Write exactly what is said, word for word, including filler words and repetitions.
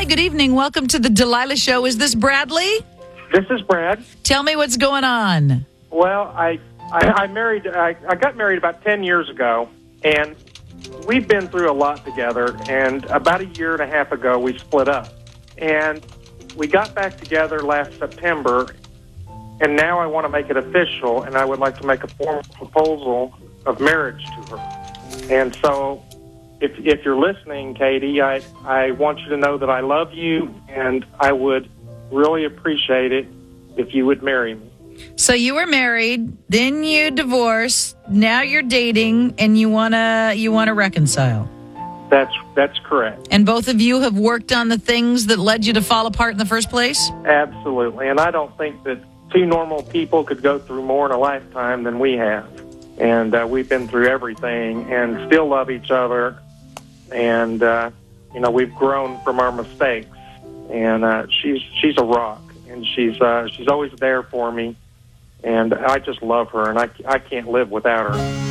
good evening. Welcome to the Delilah Show. Is this Bradley? This is Brad. Tell me what's going on. Well, I I, I married. I, I got married about ten years ago, and we've been through a lot together. And about a year and a half ago, we split up, and we got back together last September. And now I want to make it official, and I would like to make a formal proposal of marriage to her. And so, if if you're listening, Katie, I I want you to know that I love you, and I would really appreciate it if you would marry me. So you were married, then you divorced, now you're dating, and you wanna you wanna reconcile. That's that's correct. And both of you have worked on the things that led you to fall apart in the first place? Absolutely. And I don't think that two normal people could go through more in a lifetime than we have. And uh, we've been through everything and still love each other. And, uh, you know, we've grown from our mistakes. And uh, she's she's a rock. And she's uh, she's always there for me. And I just love her. And I, I can't live without her.